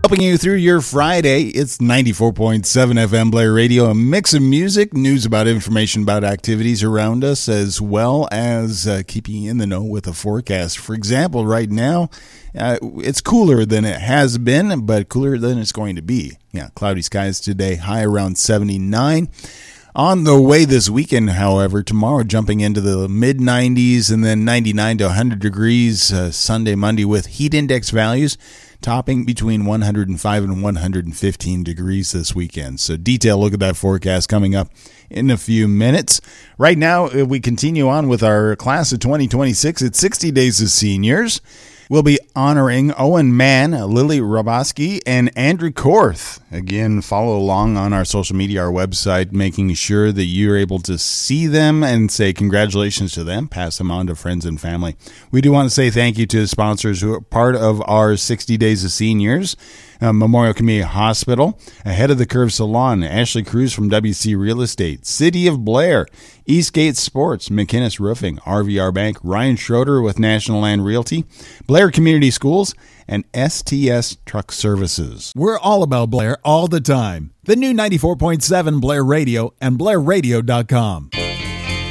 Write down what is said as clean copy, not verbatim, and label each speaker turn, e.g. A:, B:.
A: Helping you through your Friday, it's 94.7 FM Blair Radio, a mix of music, news about information about activities around us, as well as keeping you in the know with a forecast. For example, right now, it's cooler than it has been, but cooler than it's going to be. Yeah, cloudy skies today, high around 79. On the way this weekend, however, tomorrow jumping into the mid-90s and then 99 to 100 degrees Sunday, Monday with heat index values topping between 105 and 115 degrees this weekend. So detailed look at that forecast coming up in a few minutes. Right now, we continue on with our class of 2026. It's 60 Days of Seniors. We'll be honoring Owen Mann, Lily Roboski, and Andrew Korth. Again, follow along on our social media, our website, making sure that you're able to see them and say congratulations to them. Pass them on to friends and family. We do want to say thank you to the sponsors who are part of our 60 Days of Seniors. Memorial Community Hospital, Ahead of the Curve Salon, Ashley Cruz from WC Real Estate, City of Blair, Eastgate Sports, McInnes Roofing, RVR Bank, Ryan Schroeder with National Land Realty, Blair Community Schools, and STS Truck Services.
B: We're all about Blair all the time. The new 94.7 Blair Radio and BlairRadio.com.